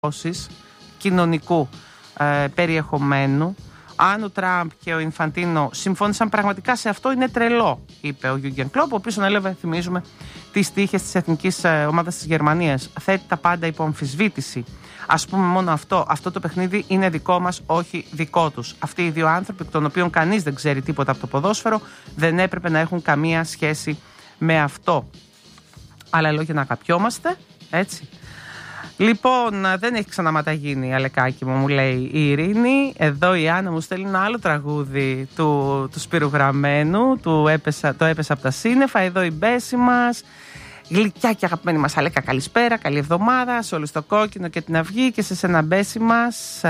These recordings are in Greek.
κοινωνικού περιεχομένου. Αν ο Τραμπ και ο Ινφαντίνο συμφώνησαν πραγματικά σε αυτό, είναι τρελό, είπε ο Γιούργεν Κλοπ, ο οποίος ανέλαβε, θυμίζουμε, τις τύχες της εθνικής ομάδας της Γερμανίας. Θέτει τα πάντα υπό αμφισβήτηση. Ας πούμε μόνο αυτό το παιχνίδι είναι δικό μας, όχι δικό τους. Αυτοί οι δύο άνθρωποι, εκ των οποίων κανείς δεν ξέρει τίποτα από το ποδόσφαιρο, δεν έπρεπε να έχουν καμία σχέση με αυτό. Άλλα λόγια, να αγαπιόμαστε, έτσι. Λοιπόν, δεν έχει ξαναματαγίνει, Αλεκάκη μου λέει η Ειρήνη. Εδώ η Άννα μου στέλνει ένα άλλο τραγούδι του Σπύρου Γραμμένου, το έπεσα από τα σύννεφα. Εδώ η Μπέση μας. Γλυκιά και αγαπημένη μας Αλέκα, καλησπέρα, καλή εβδομάδα σε όλους το κόκκινο και την αυγή και σε σένα Μπέση μας.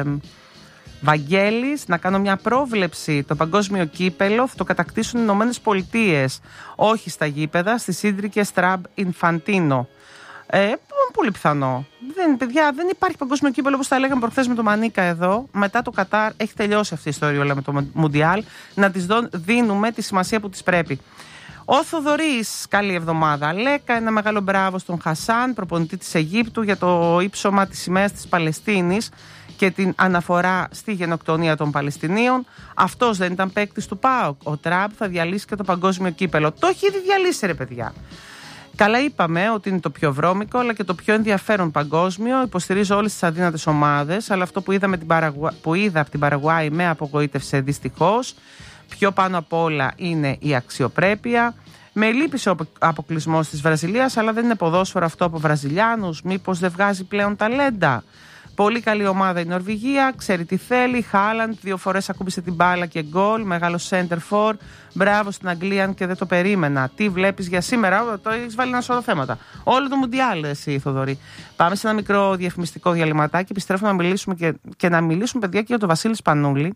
Βαγγέλης, να κάνω μια πρόβλεψη. Το παγκόσμιο κύπελο θα το κατακτήσουν οι Ηνωμένες Πολιτείες, όχι στα γήπεδα, στις ίδρυκες Τραμπ Ινφαντίνο. Πολύ πιθανό. Παιδιά, δεν υπάρχει παγκόσμιο κύπελο, όπως τα λέγαμε προχθές με το Μανίκα εδώ. Μετά το Κατάρ έχει τελειώσει αυτή η ιστορία με το Μουντιάλ. Να τις δίνουμε τη σημασία που τις πρέπει. Ο Θοδωρής, καλή εβδομάδα. Λέκα, ένα μεγάλο μπράβο στον Χασάν, προπονητή της Αιγύπτου, για το ύψωμα της σημαίας της Παλαιστίνης και την αναφορά στη γενοκτονία των Παλαιστινίων. Αυτός δεν ήταν παίκτης του ΠΑΟΚ. Ο Τραμπ θα διαλύσει και το παγκόσμιο κύπελο. Το έχει ήδη διαλύσει, ρε παιδιά. Καλά, είπαμε ότι είναι το πιο βρώμικο αλλά και το πιο ενδιαφέρον παγκόσμιο. Υποστηρίζω όλες τις αδύνατες ομάδες, αλλά αυτό που είδα από την Παραγουάη με απογοήτευσε δυστυχώς. Πιο πάνω απ' όλα είναι η αξιοπρέπεια. Με λύπησε ο αποκλεισμός της Βραζιλίας, αλλά δεν είναι ποδόσφαιρο αυτό από Βραζιλιάνους. Μήπως δεν βγάζει πλέον ταλέντα? Πολύ καλή ομάδα η Νορβηγία, ξέρει τι θέλει. Χάλαντ 2 φορές ακούμπησε την μπάλα και γκολ. Μεγάλο center for. Μπράβο στην Αγγλία και δεν το περίμενα. Τι βλέπεις για σήμερα? Το έχεις βάλει ένα σωρό θέματα. Όλο το Μουντιάλ, εσύ Θοδωρή. Πάμε σε ένα μικρό διαφημιστικό διαλυματάκι. Επιστρέφουμε να μιλήσουμε και να μιλήσουμε, παιδιά, και για τον Βασίλη Σπανούλη,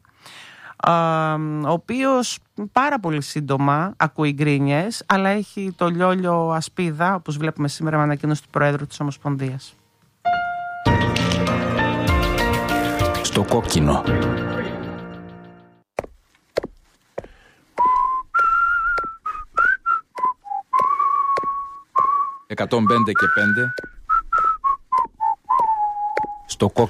ο οποίος πάρα πολύ σύντομα ακούει γκρίνιες, αλλά έχει το λιόλιο ασπίδα, όπως βλέπουμε σήμερα με ανακοίνωση του Προέδρου της Ομοσπονδίας. Στο κόκκινο. «105 και 5» στο κόκκινο.